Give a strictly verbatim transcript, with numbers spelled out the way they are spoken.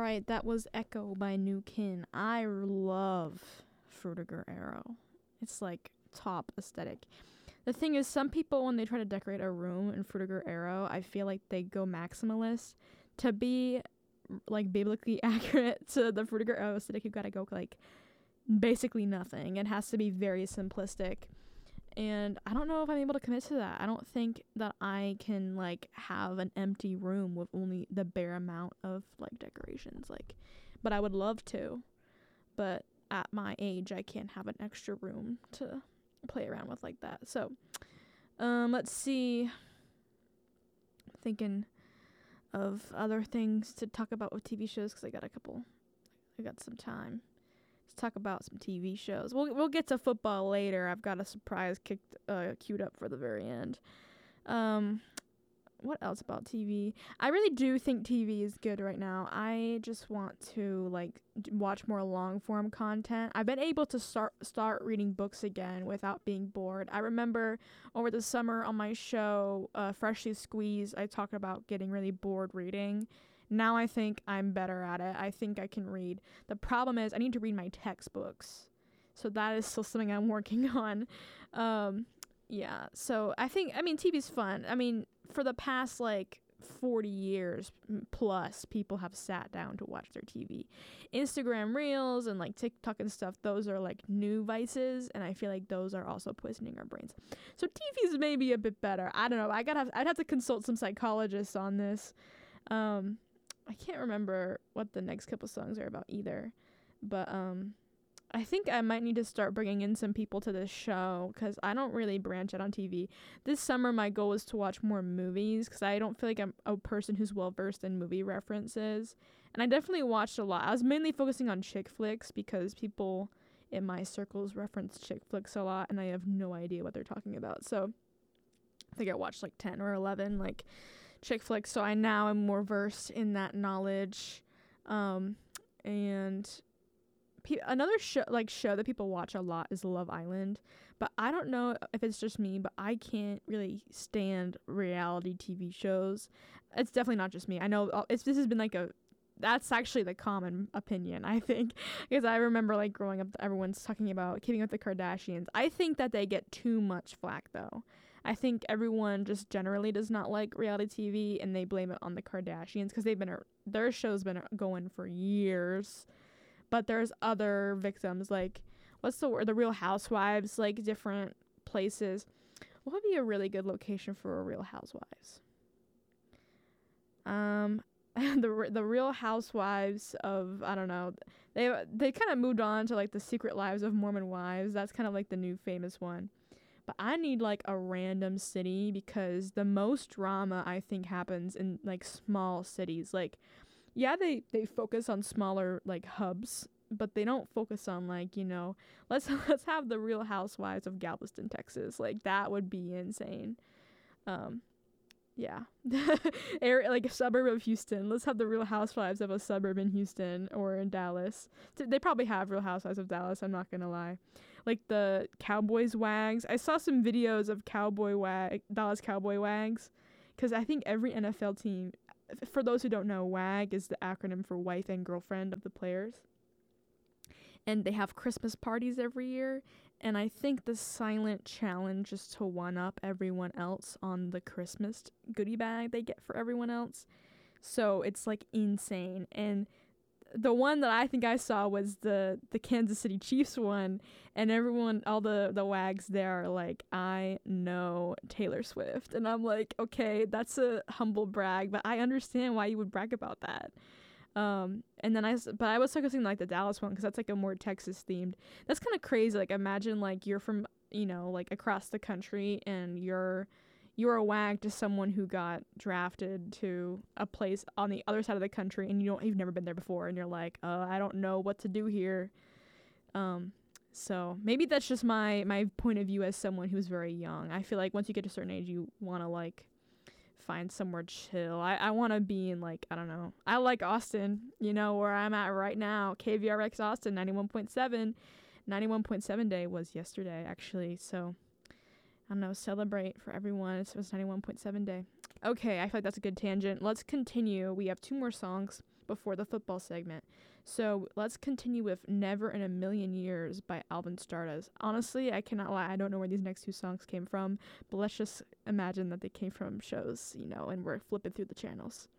right, that was Echo by New Kin. I love Fruitiger Arrow. It's like top aesthetic. The thing is, some people, when they try to decorate a room in Fruitiger Arrow, I feel like they go maximalist. To be like biblically accurate to the Fruitiger Arrow aesthetic, you gotta go like basically nothing. It has to be very simplistic. And I don't know if I'm able to commit to that. I don't think that I can like have an empty room with only the bare amount of like decorations. Like, but I would love to. But at my age, I can't have an extra room to play around with like that. So, um, let's see. I'm thinking of other things to talk about with T V shows because I got a couple. I got some time. Let's talk about some T V shows. We'll we'll get to football later. I've got a surprise kicked uh queued up for the very end. Um, what else about T V? I really do think T V is good right now. I just want to like d- watch more long form content. I've been able to start start reading books again without being bored. I remember over the summer on my show, uh, Freshly Squeezed, I talked about getting really bored reading. Now I think I'm better at it. I think I can read. The problem is I need to read my textbooks. So that is still something I'm working on. Um, yeah, so I think, I mean, T V's fun. I mean, for the past, like, forty years plus, people have sat down to watch their T V. Instagram Reels and, like, TikTok and stuff, those are, like, new vices, and I feel like those are also poisoning our brains. So T V's maybe a bit better. I don't know. I gotta have, I'd have to consult some psychologists on this. Um... I can't remember what the next couple songs are about either, but um, I think I might need to start bringing in some people to this show because I don't really branch out on T V. This summer, my goal is to watch more movies because I don't feel like I'm a person who's well-versed in movie references, and I definitely watched a lot. I was mainly focusing on chick flicks because people in my circles reference chick flicks a lot, and I have no idea what they're talking about, so I think I watched like ten or eleven, like, chick flicks, so I now am more versed in that knowledge. Um, and pe- another show, like show that people watch a lot is Love Island, but I don't know if it's just me, but I can't really stand reality T V shows. It's definitely not just me. I know it's this has been like a that's actually the common opinion, I think, because I remember like growing up, everyone's talking about Keeping Up with the Kardashians. I think that they get too much flack though. I think everyone just generally does not like reality T V, and they blame it on the Kardashians because they've been their show's been going for years. But there's other victims, like what's the word? The Real Housewives, like different places. What would be a really good location for a Real Housewives? Um, the the Real Housewives of I don't know. They they kind of moved on to like the Secret Lives of Mormon Wives. That's kind of like the new famous one. But I need like a random city because the most drama I think happens in like small cities. Like, yeah, they, they focus on smaller like hubs, but they don't focus on like, you know, let's let's have the Real Housewives of Galveston, Texas. Like that would be insane. Um, yeah, area like a suburb of Houston. Let's have the Real Housewives of a suburb in Houston or in Dallas. They probably have Real Housewives of Dallas. I'm not gonna lie. Like the Cowboys Wags. I saw some videos of Cowboy Wag Dallas Cowboy Wags, because I think every N F L team. For those who don't know, WAG is the acronym for wife and girlfriend of the players. And they have Christmas parties every year. And I think the silent challenge is to one-up everyone else on the Christmas goodie bag they get for everyone else. So it's, like, insane. And the one that I think I saw was the, the Kansas City Chiefs one. And everyone, all the, the wags there are like, I know Taylor Swift. And I'm like, okay, that's a humble brag. But I understand why you would brag about that. Um, and then I, but I was focusing on, like, the Dallas one because that's, like, a more Texas themed. That's kind of crazy. Like, imagine, like, you're from, you know, like, across the country and you're, you're a wag to someone who got drafted to a place on the other side of the country and you don't, you've never been there before and you're like, uh, I don't know what to do here. Um, so maybe that's just my, my point of view as someone who's very young. I feel like once you get to a certain age, you want to, like, find somewhere chill. I, I want to be in, like, I don't know. I like Austin, you know, where I'm at right now. K V R X Austin, ninety-one point seven. ninety-one point seven day was yesterday, actually. So, I don't know, celebrate for everyone. It was ninety-one point seven day. Okay, I feel like that's a good tangent. Let's continue. We have two more songs. before the football segment. So let's continue with Never in a Million Years by Alvin Stardust. Honestly, I cannot lie, I don't know where these next two songs came from, but let's just imagine that they came from shows, you know, and we're flipping through the channels.